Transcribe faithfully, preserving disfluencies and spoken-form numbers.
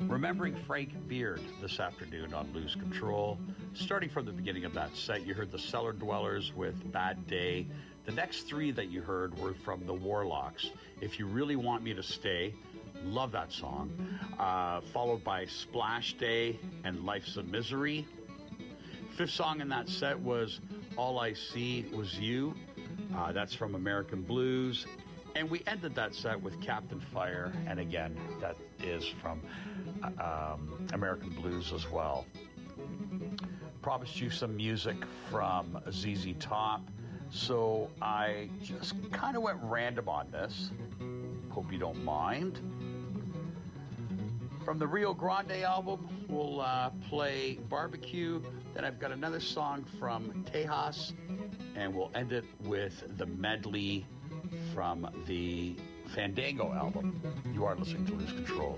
Remembering Frank Beard this afternoon on Lose Control. Starting from the beginning of that set, you heard the Cellar Dwellers with Bad Day. The next three that you heard were from the Warlocks. If You Really Want Me to Stay, love that song. Uh, followed by Splash Day and Life's a Misery. Fifth song in that set was All I See Was You. Uh, that's from American Blues. And we ended that set with Captain Fire, and again, that is from uh, um, American Blues as well. Promised you some music from Z Z Top, so I just kind of went random on this. Hope you don't mind. From the Rio Grande album, we'll uh, play Barbecue. Then I've got another song from Tejas, and we'll end it with the medley from the Fandango album. You are listening to Lose Control.